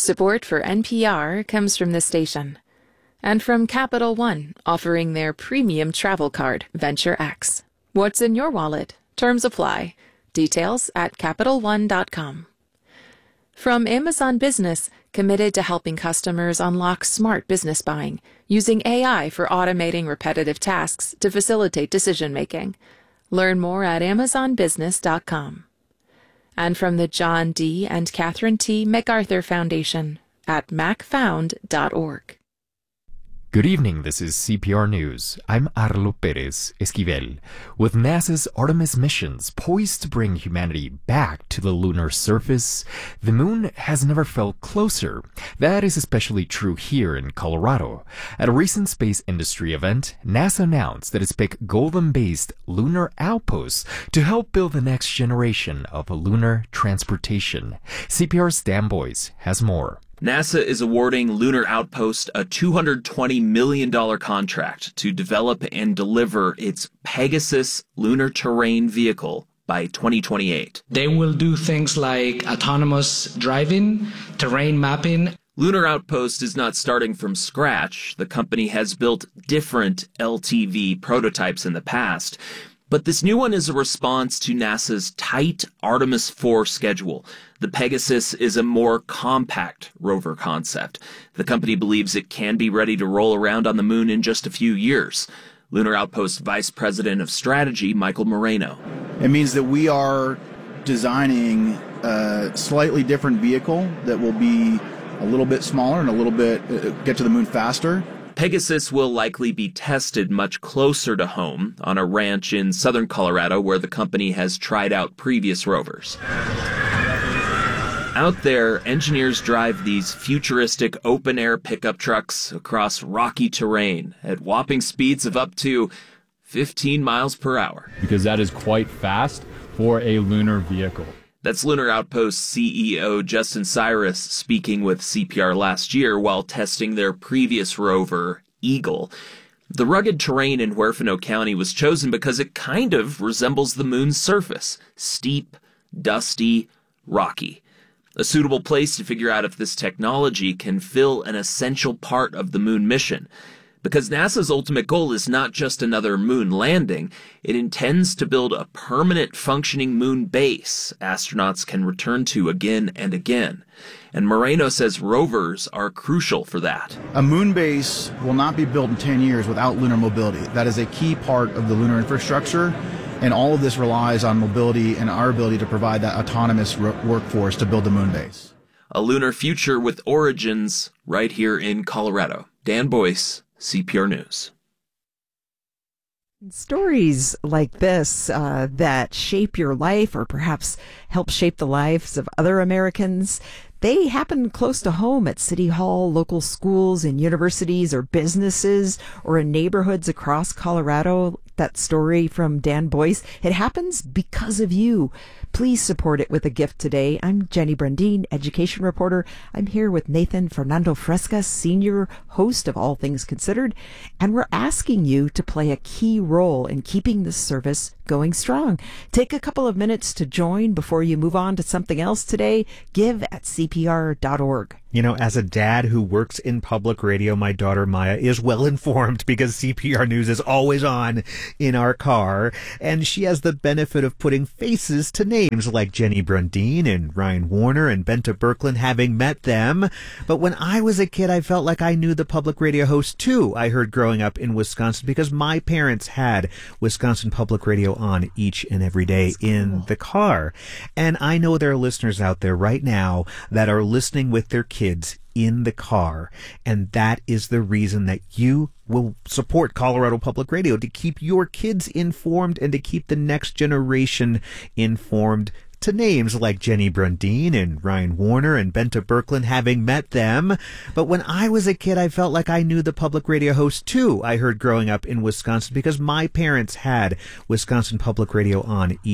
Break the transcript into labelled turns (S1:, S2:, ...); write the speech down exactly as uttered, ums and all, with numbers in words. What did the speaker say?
S1: Support for N P R comes from this station. And from Capital One, offering their premium travel card, Venture X. What's in your wallet? Terms apply. Details at Capital One dot com. From Amazon Business, committed to helping customers unlock smart business buying, using A I for automating repetitive tasks to facilitate decision-making. Learn more at Amazon Business dot com. And from the John D. and Catherine T. MacArthur Foundation at Mac Found dot org.
S2: Good evening, this is C P R News. I'm Arlo Perez Esquivel. With NASA's Artemis missions poised to bring humanity back to the lunar surface, the moon has never felt closer. That is especially true here in Colorado. At a recent space industry event, NASA announced that it's picked Golden-based Lunar Outposts to help build the next generation of lunar transportation. C P R's Dan Boyce has more.
S3: NASA is awarding Lunar Outpost a two hundred twenty million dollars contract to develop and deliver its Pegasus lunar terrain vehicle by twenty twenty-eight.
S4: They will do things like autonomous driving, terrain mapping.
S3: Lunar Outpost is not starting from scratch. The company has built different L T V prototypes in the past. But this new one is a response to NASA's tight Artemis four schedule. The Pegasus is a more compact rover concept. The company believes it can be ready to roll around on the moon in just a few years. Lunar Outpost Vice President of Strategy, Michael Moreno.
S5: It means that we are designing a slightly different vehicle that will be a little bit smaller and a little bit uh, get to the moon faster.
S3: Pegasus will likely be tested much closer to home on a ranch in southern Colorado where the company has tried out previous rovers. Out there, engineers drive these futuristic open-air pickup trucks across rocky terrain at whopping speeds of up to fifteen miles per hour.
S6: Because that is quite fast for a lunar vehicle.
S3: That's Lunar Outpost C E O Justin Cyrus speaking with C P R last year while testing their previous rover, Eagle. The rugged terrain in Huerfano County was chosen because it kind of resembles the moon's surface. Steep, dusty, rocky. A suitable place to figure out if this technology can fill an essential part of the moon mission. Because NASA's ultimate goal is not just another moon landing, it intends to build a permanent functioning moon base astronauts can return to again and again. And Moreno says rovers are crucial for that.
S5: A moon base will not be built in ten years without lunar mobility. That is a key part of the lunar infrastructure, and all of this relies on mobility and our ability to provide that autonomous ro- workforce to build the moon base.
S3: A lunar future with origins right here in Colorado. Dan Boyce, C P R News.
S7: Stories like this uh, that shape your life or perhaps help shape the lives of other Americans, they happen close to home at City Hall, local schools, in universities or businesses or in neighborhoods across Colorado. That story from Dan Boyce, it happens because of you. Please support it with a gift today. I'm Jenny Brundin, education reporter. I'm here with Nathan Fernando Fresca, senior host of All Things Considered, and we're asking you to play a key role in keeping this service going strong. Take a couple of minutes to join before you move on to something else today. Give at C P R dot org.
S8: You know, as a dad who works in public radio, my daughter Maya is well informed because C P R News is always on in our car, and she has the benefit of putting faces to names like Jenny Brundin and Ryan Warner and Benta Birkeland, having met them. But when I was a kid, I felt like I knew the public radio host too. I heard growing up in Wisconsin because my parents had Wisconsin Public Radio on each and every day in the car. And I know there are listeners out there right now that are listening with their kids in the car, and that is the reason that you will support Colorado Public Radio, to keep your kids informed and to keep the next generation informed, to names like Jenny Brundin and Ryan Warner and Benta Birkeland, having met them. But when I was a kid, I felt like I knew the public radio host too. I heard growing up in Wisconsin because my parents had Wisconsin Public Radio on